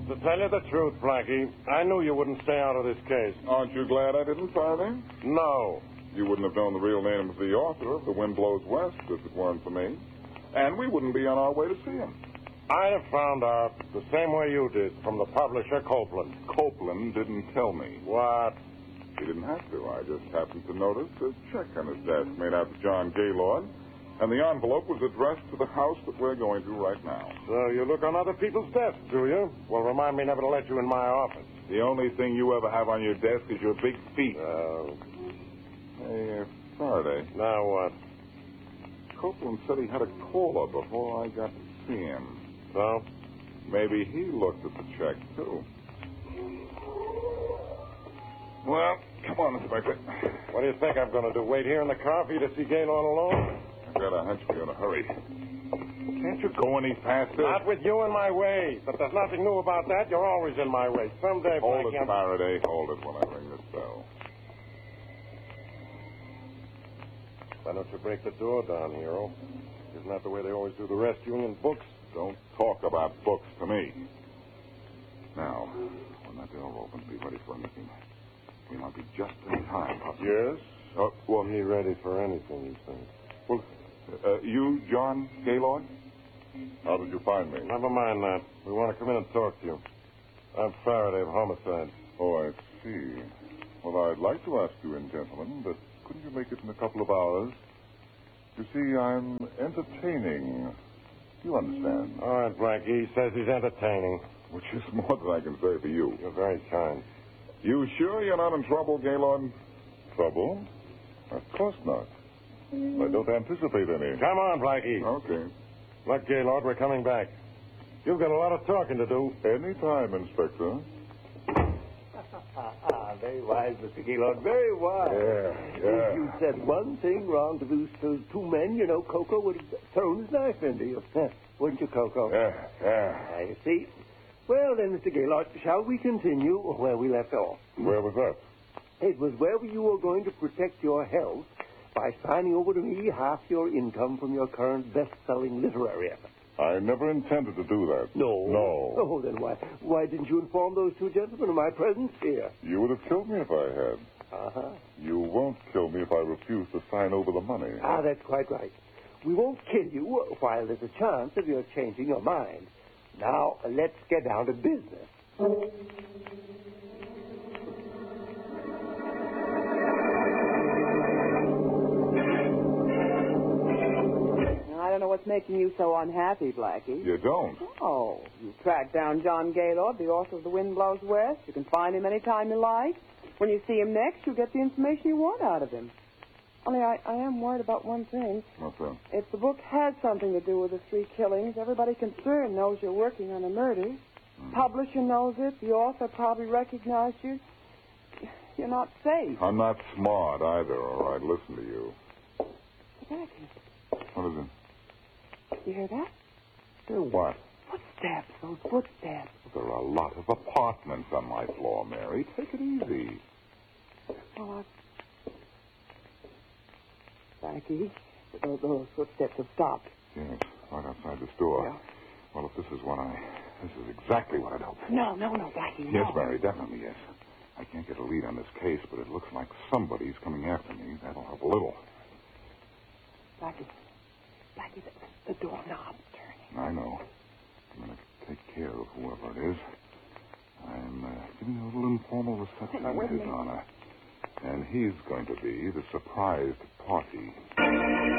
To tell you the truth, Blackie, I knew you wouldn't stay out of this case. Aren't you glad I didn't, Faraday? No. You wouldn't have known the real name of the author of The Wind Blows West if it weren't for me. And we wouldn't be on our way to see him. I'd have found out the same way you did from the publisher, Copeland. Copeland didn't tell me. What? He didn't have to. I just happened to notice a check on his desk made out to John Gaylord, and the envelope was addressed to the house that we're going to right now. So you look on other people's desks, do you? Well, remind me never to let you in my office. The only thing you ever have on your desk is your big feet. Hey, Faraday. Now what? Copeland said he had a caller before I got to see him. So? Maybe he looked at the check, too. Well, come on, Inspector. What do you think I'm going to do? Wait here in the car for you to see Gaylord alone? I've got a hunch we're in a hurry. Can't you go any faster? Not with you in my way. But there's nothing new about that. You're always in my way. Someday, Hold Blackie, it, Faraday. Hold it when I ring this bell. Why don't you break the door down, Hero? Isn't that the way they always do the rescuing in books? Don't talk about books to me. Now, when that door opens, be ready for anything. We might be just in time, Pop. Yes? Well, Be ready for anything, you think. Well, you, John Gaylord? How did you find me? Never mind that. We want to come in and talk to you. I'm Faraday of Homicide. Oh, I see. Well, I'd like to ask you in, gentlemen, but couldn't you make it in a couple of hours? You see, I'm entertaining. You understand? All right, Blackie. He says he's entertaining. Which is more than I can say for you. You're very kind. You sure you're not in trouble, Gaylord? Trouble? Of course not. I don't anticipate any. Come on, Blackie. Okay. Look, Gaylord, we're coming back. You've got a lot of talking to do. Any time, Inspector. Very wise, Mr. Gaylord. Very wise. Yeah. If you said one thing wrong to those two men, you know, Coco would have thrown his knife into you. Wouldn't you, Coco? Yeah. You see? Well, then, Mr. Gaylord, shall we continue where we left off? Where was that? It was where you were going to protect your health by signing over to me half your income from your current best-selling literary effort. I never intended to do that. No. No. Oh, then why didn't you inform those two gentlemen of my presence here? You would have killed me if I had. Uh-huh. You won't kill me if I refuse to sign over the money. That's quite right. We won't kill you while there's a chance of your changing your mind. Now, let's get down to business. I don't know what's making you so unhappy, Blackie. You don't? Oh, you tracked down John Gaylord, the author of The Wind Blows West. You can find him any time you like. When you see him next, you'll get the information you want out of him. Only I am worried about one thing. What's that? If the book has something to do with the 3 killings, everybody concerned knows you're working on a murder. Publisher knows it. The author probably recognized you. You're not safe. I'm not smart either, all right? Listen to you. Blackie, What is it? you hear that? Hear what? Footsteps, those footsteps. There are a lot of apartments on my floor, Mary. Take it easy. Oh, Blackie, those footsteps have stopped. Yes, right outside this door. Yeah. Well, if this is this is exactly what I'd hoped for. No, Blackie, no. Yes, Mary, definitely yes. I can't get a lead on this case, but it looks like somebody's coming after me. That'll help a little. Blackie, the doorknob's turning. I know. I'm going to take care of whoever it is. I'm giving a little informal reception Now, wait a to his minute. honor. And he's going to be the surprised party.